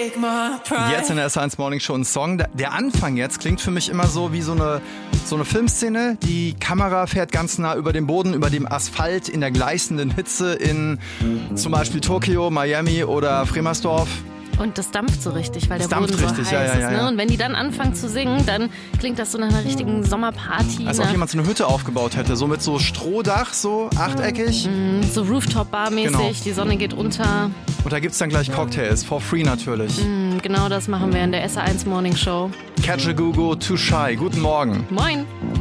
Jetzt in der S1 Morning Show ein Song. Der Anfang jetzt klingt für mich immer so wie so eine Filmszene. Die Kamera fährt ganz nah über dem Boden, über dem Asphalt in der gleißenden Hitze in zum Beispiel Tokio, Miami oder Fremersdorf. Und das dampft so richtig, weil der dampft Boden so richtig, heiß ist. ja. Ne? Und wenn die dann anfangen zu singen, dann klingt das so nach einer richtigen Sommerparty. Als ob jemand so eine Hütte aufgebaut hätte, so mit so Strohdach, so achteckig. So Rooftop-Bar-mäßig, Genau. Die Sonne geht unter. Und da gibt's dann gleich Cocktails, for free natürlich. Genau das machen wir in der S1 Morning Show. Catch a Go-Go, Too Shy. Guten Morgen. Moin!